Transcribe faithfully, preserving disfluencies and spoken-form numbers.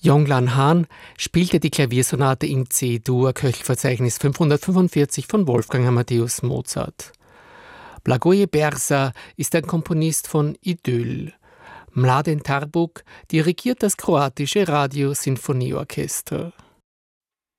Jonglan Han spielte die Klaviersonate im C-Dur-Köchelverzeichnis fünfhundertfünfundvierzig von Wolfgang Amadeus Mozart. Blagoje Bersa ist ein Komponist von Idyll. Mladen Tarbuk dirigiert das kroatische Radio-Sinfonieorchester.